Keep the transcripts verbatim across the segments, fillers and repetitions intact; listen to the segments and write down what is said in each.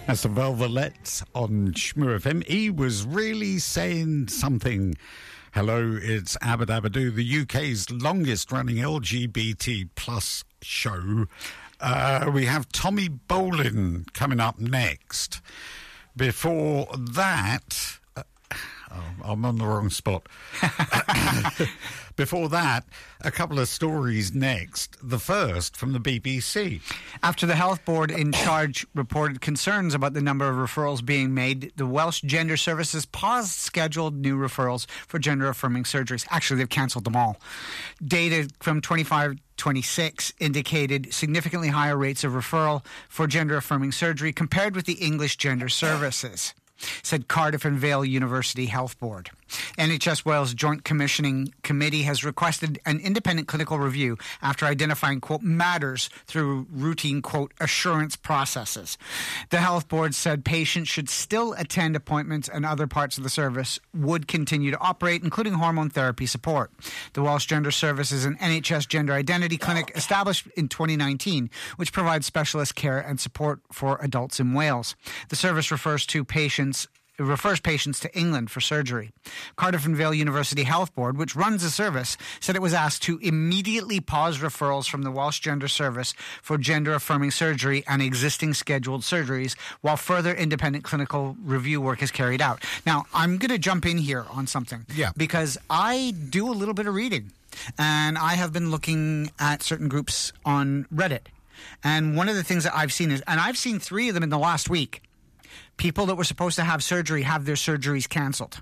That's the Velvelettes on Shmoo F M. He was really saying something. Hello, it's Abba Dabba Doo, the U K's longest-running L G B T plus show. Uh, we have Tommy Bolin coming up next. Before that... Uh, oh, I'm on the wrong spot. Before that, a couple of stories next. The first from the B B C. After the health board in charge reported concerns about the number of referrals being made, the Welsh Gender Services paused scheduled new referrals for gender-affirming surgeries. Actually, they've cancelled them all. Data from twenty-five twenty-six indicated significantly higher rates of referral for gender-affirming surgery compared with the English Gender Services, said Cardiff and Vale University Health Board. N H S Wales Joint Commissioning Committee has requested an independent clinical review after identifying, quote, matters through routine, quote, assurance processes. The health board said patients should still attend appointments and other parts of the service would continue to operate, including hormone therapy support. The Welsh Gender Service is an N H S gender identity clinic established in twenty nineteen, which provides specialist care and support for adults in Wales. The service refers to patients It refers patients to England for surgery. Cardiff and Vale University Health Board, which runs the service, said it was asked to immediately pause referrals from the Welsh Gender Service for gender-affirming surgery and existing scheduled surgeries while further independent clinical review work is carried out. Now, I'm going to jump in here on something. Yeah. Because I do a little bit of reading, and I have been looking at certain groups on Reddit. And one of the things that I've seen is, and I've seen three of them in the last week, people that were supposed to have surgery have their surgeries cancelled.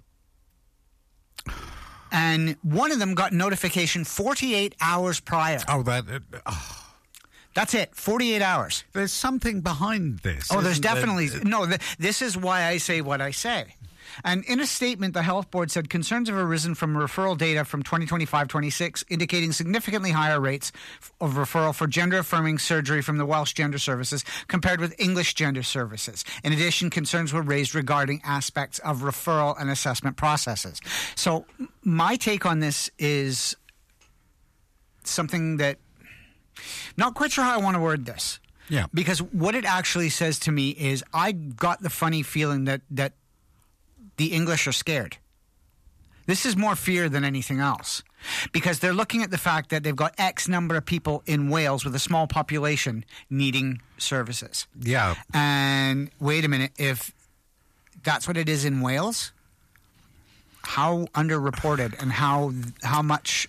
And one of them got notification forty-eight hours prior. Oh, that... Uh, oh. That's it, forty-eight hours. There's something behind this. Oh, there's isn't there? definitely... No, th- this is why I say what I say. And in a statement, the health board said concerns have arisen from referral data from twenty twenty-five twenty-six indicating significantly higher rates of referral for gender-affirming surgery from the Welsh Gender Services compared with English Gender Services. In addition, concerns were raised regarding aspects of referral and assessment processes. So my take on this is something that... Not quite sure how I want to word this. Yeah. Because what it actually says to me is I got the funny feeling that that the English are scared. This is more fear than anything else, because they're looking at the fact that they've got X number of people in Wales with a small population needing services. Yeah. And wait a minute, if that's what it is in Wales, how underreported and how how much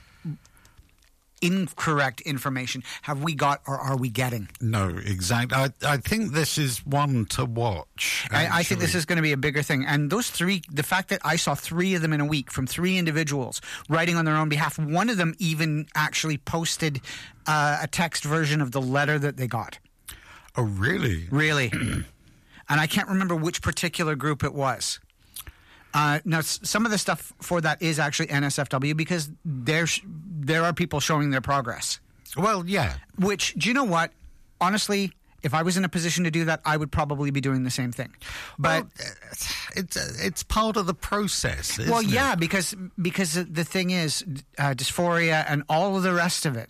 incorrect information have we got or are we getting? No, exactly. I, I think this is one to watch. I, I think this is going to be a bigger thing. And those three, the fact that I saw three of them in a week from three individuals writing on their own behalf, one of them even actually posted uh, a text version of the letter that they got. Oh, really? Really. And I can't remember which particular group it was. Uh, now, s- some of the stuff for that is actually N S F W because there's there are people showing their progress. Well, yeah. Which, do you know what? Honestly, if I was in a position to do that, I would probably be doing the same thing. But well, it's it's part of the process. Isn't well, yeah, it? because because the thing is, uh, dysphoria and all of the rest of it.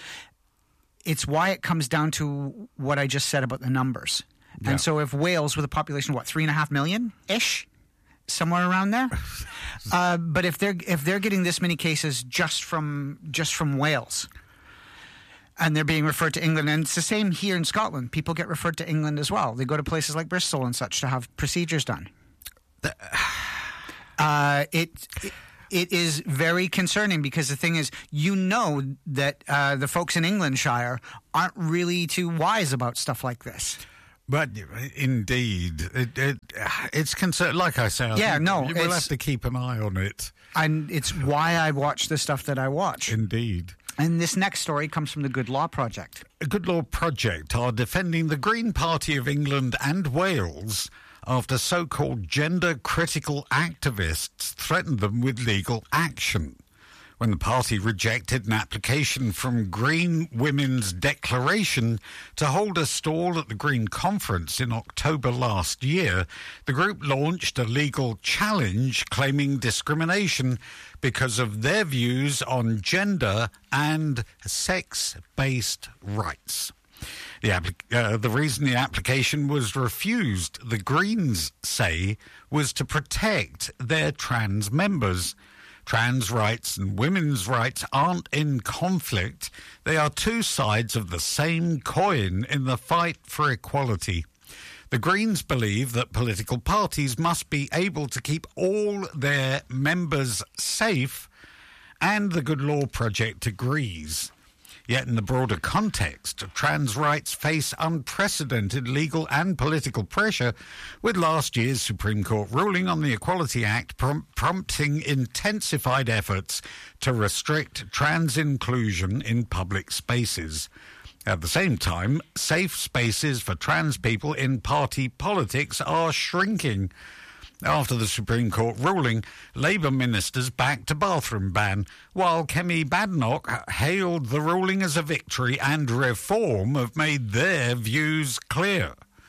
It's why it comes down to what I just said about the numbers. Yeah. And so, if Wales, with a population of what, three and a half million ish. Somewhere around there, uh, but if they're if they're getting this many cases just from just from Wales, and they're being referred to England, and it's the same here in Scotland. People get referred to England as well. They go to places like Bristol and such to have procedures done. Uh, it, it it is very concerning because the thing is, you know that uh, the folks in Englandshire aren't really too wise about stuff like this. But indeed, it, it, it's concerned. Like I say, I yeah, no, we'll have to keep an eye on it. And it's why I watch the stuff that I watch. Indeed. And this next story comes from the Good Law Project. The Good Law Project are defending the Green Party of England and Wales after so-called gender-critical activists threatened them with legal action. When the party rejected an application from Green Women's Declaration to hold a stall at the Green Conference in October last year, the group launched a legal challenge claiming discrimination because of their views on gender and sex-based rights. The, applic- uh, the reason the application was refused, the Greens say, was to protect their trans members. Trans rights and women's rights aren't in conflict. They are two sides of the same coin in the fight for equality. The Greens believe that political parties must be able to keep all their members safe, and the Good Law Project agrees. Yet in the broader context, trans rights face unprecedented legal and political pressure, with last year's Supreme Court ruling on the Equality Act prom- prompting intensified efforts to restrict trans inclusion in public spaces. At the same time, safe spaces for trans people in party politics are shrinking. After the Supreme Court ruling, Labour ministers backed a bathroom ban, while Kemi Badenoch hailed the ruling as a victory and Reform have made their views clear.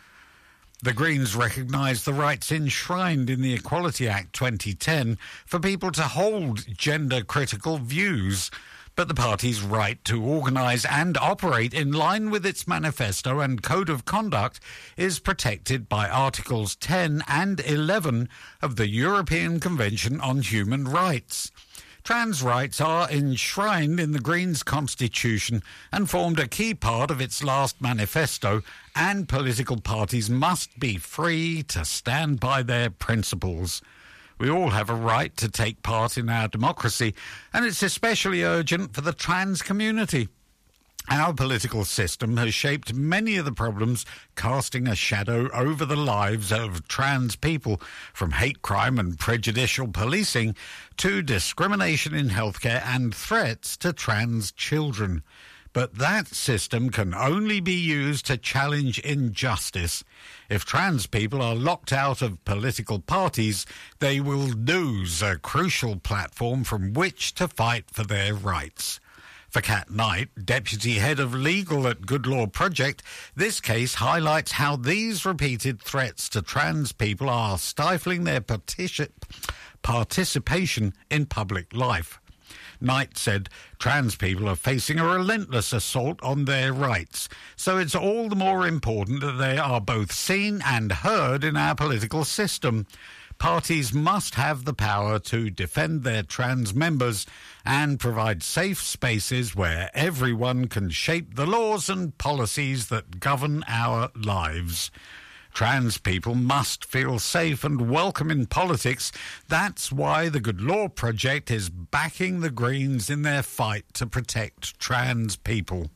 The Greens recognise the rights enshrined in the Equality Act twenty ten for people to hold gender-critical views, but the party's right to organise and operate in line with its manifesto and code of conduct is protected by Articles ten and eleven of the European Convention on Human Rights. Trans rights are enshrined in the Greens' constitution and formed a key part of its last manifesto, and political parties must be free to stand by their principles. We all have a right to take part in our democracy, and it's especially urgent for the trans community. Our political system has shaped many of the problems casting a shadow over the lives of trans people, from hate crime and prejudicial policing to discrimination in healthcare and threats to trans children. But that system can only be used to challenge injustice. If trans people are locked out of political parties, they will lose a crucial platform from which to fight for their rights. For Kat Knight, Deputy Head of Legal at Good Law Project, this case highlights how these repeated threats to trans people are stifling their partic- participation in public life. Knight said trans people are facing a relentless assault on their rights, so it's all the more important that they are both seen and heard in our political system. Parties must have the power to defend their trans members and provide safe spaces where everyone can shape the laws and policies that govern our lives. Trans people must feel safe and welcome in politics. That's why the Good Law Project is backing the Greens in their fight to protect trans people.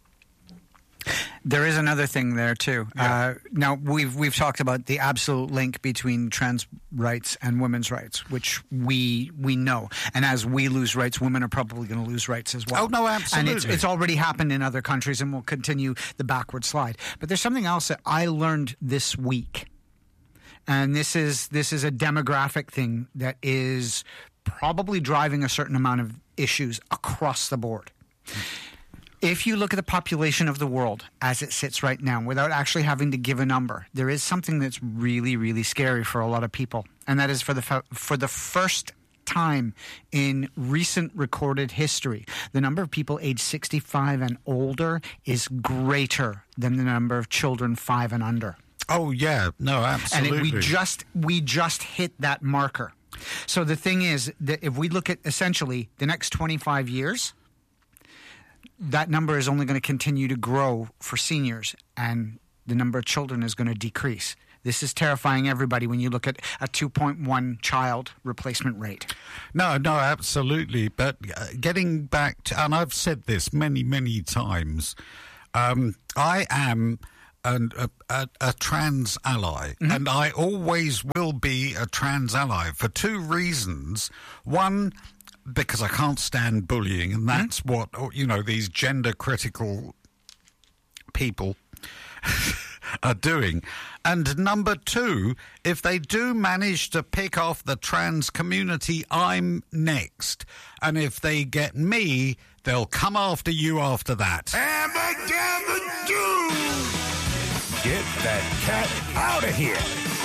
There is another thing there too. Yeah. Uh, now we've we've talked about the absolute link between trans rights and women's rights, which we we know. And as we lose rights, women are probably going to lose rights as well. Oh no, absolutely. And it's it's already happened in other countries, and will continue the backward slide. But there's something else that I learned this week, and this is this is a demographic thing that is probably driving a certain amount of issues across the board. If you look at the population of the world as it sits right now, without actually having to give a number, there is something that's really, really scary for a lot of people. And that is for the for the first time in recent recorded history, the number of people aged sixty-five and older is greater than the number of children five and under. Oh, yeah. No, absolutely. And it, we just we just hit that marker. So the thing is that if we look at essentially the next twenty-five years, that number is only going to continue to grow for seniors, and the number of children is going to decrease. This is terrifying everybody when you look at a two point one child replacement rate. No, no, absolutely. But uh, getting back to, and I've said this many, many times, um, I am an, a, a, a trans ally, mm-hmm. and I always will be a trans ally for two reasons. One, because I can't stand bullying, and that's mm-hmm. what, you know, these gender-critical people are doing. And number two, if they do manage to pick off the trans community, I'm next. And if they get me, they'll come after you after that. Get that cat out of here!